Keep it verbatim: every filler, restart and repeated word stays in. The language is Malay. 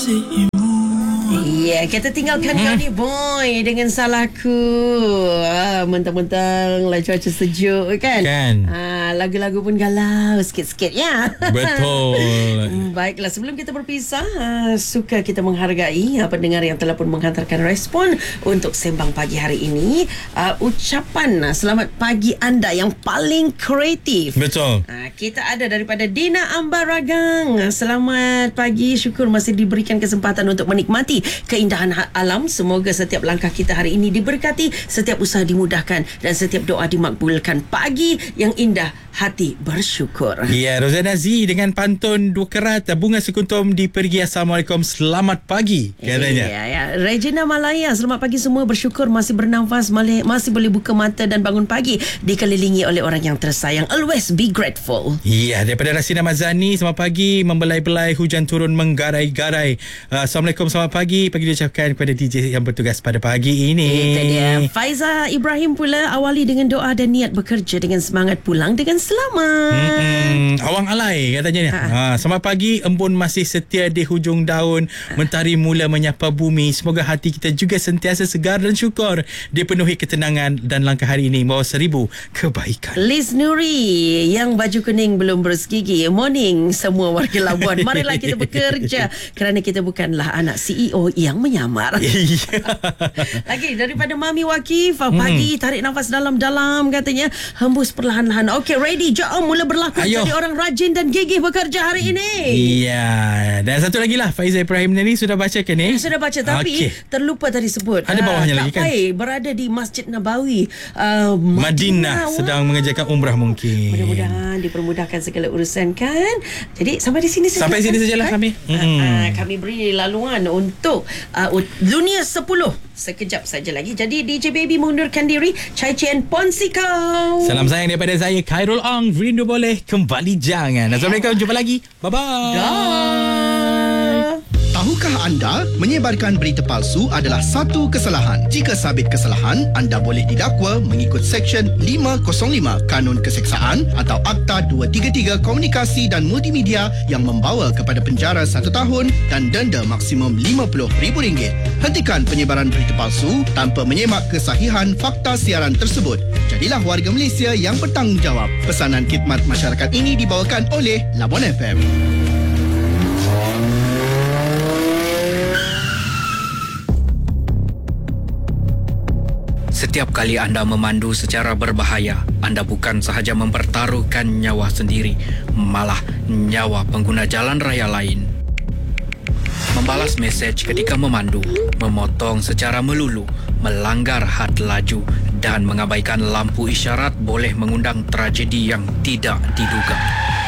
Ya, yeah, kita tinggalkan hmm. Johnny Boy dengan Salahku. Ah, mentang-mentang lah cuaca sejuk kan? Kan. Ah, lagu-lagu pun galau sikit-sikit ya. Betul. Baiklah, sebelum kita berpisah, ah, suka kita menghargai ah, pendengar yang telah pun menghantarkan respon untuk sembang pagi hari ini. Ah, ucapan ah, selamat pagi anda yang paling kreatif. Betul. Ah, kita ada daripada Dina Ambaragang. Selamat pagi, syukur masih diberikan kesempatan untuk menikmati keindahan alam. Semoga setiap langkah kita hari ini diberkati, setiap usaha dimudahkan dan setiap doa dimakbulkan. Pagi yang indah, hati bersyukur. Ya, Rozana Z dengan pantun dua kerat bunga sekuntum dipergi. Assalamualaikum, selamat pagi katanya. Ya, ya. Regina Malaya, selamat pagi semua, bersyukur masih bernafas, masih boleh buka mata dan bangun pagi dikelilingi oleh orang yang tersayang. Always be grateful. Ya, daripada Rasina Mazani, selamat pagi, membelai-belai hujan turun menggarai-garai. Uh, Assalamualaikum, selamat pagi. Pagi diucapkan kepada D J yang bertugas pada pagi ini. Itu dia. Faiza Ibrahim pula, awali dengan doa dan niat bekerja dengan semangat, pulang dengan selamat. Hmm, awang alai katanya ni. Ha. Ha, selamat pagi, embun masih setia di hujung daun. Ha. Mentari mula menyapa bumi. Semoga hati kita juga sentiasa segar dan syukur, dipenuhi ketenangan dan langkah hari ini membawa seribu kebaikan. Liz Nuri yang baju kuning belum berus gigi. Morning semua warga Labuan. Marilah kita bekerja kerana kita bukanlah anak C E O yang menyamar. Lagi daripada Mami Wakif, pagi hmm. tarik nafas dalam-dalam katanya, hembus perlahan-lahan. Okey, ready, jom mula berlaku. Ayo. Jadi orang rajin dan gigih bekerja hari ini. Iya. Dan satu lagi lah, Faiza Ibrahim ni sudah baca ke ni? Sudah baca, tapi okay. terlupa tadi sebut. Ada bawahnya uh, lagi kan? Baik, berada di Masjid Nabawi uh, Madinah, Madinah sedang mengerjakan umrah mungkin. Mudah-mudahan dipermudahkan segala urusan kan. Jadi sampai di sini saja. Sampai sini sajalah kan? kami. Hmm. Uh, uh, kami beri laluan untuk uh, Dunia sepuluh sekejap saja lagi. Jadi D J Baby mengundurkan diri. Chai Chen Ponsikau. Salam sayang daripada saya, Khairul Ong. Rindu boleh, kembali jangan. Assalamualaikum, jumpa lagi. Bye-bye. Dah. Tahukah anda, menyebarkan berita palsu adalah satu kesalahan. Jika sabit kesalahan, anda boleh didakwa mengikut Seksyen lima kosong lima Kanun Keseksaan atau Akta dua tiga tiga Komunikasi dan Multimedia yang membawa kepada penjara satu tahun dan denda maksimum lima puluh ribu ringgit. Hentikan penyebaran berita palsu tanpa menyemak kesahihan fakta siaran tersebut. Jadilah warga Malaysia yang bertanggungjawab. Pesanan khidmat masyarakat ini dibawakan oleh Labuan F M. Setiap kali anda memandu secara berbahaya, anda bukan sahaja mempertaruhkan nyawa sendiri, malah nyawa pengguna jalan raya lain. Membalas mesej ketika memandu, memotong secara melulu, melanggar had laju dan mengabaikan lampu isyarat boleh mengundang tragedi yang tidak diduga.